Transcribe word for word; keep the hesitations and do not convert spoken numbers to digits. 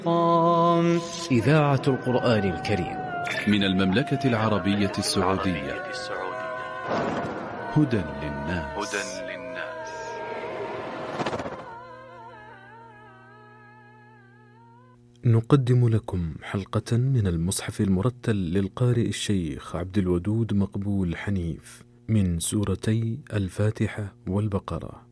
إذاعة القرآن الكريم من المملكة العربية السعودية. هدى للناس. نقدم لكم حلقة من المصحف المرتل للقارئ الشيخ عبد الودود مقبول حنيف من سورتي الفاتحة والبقرة.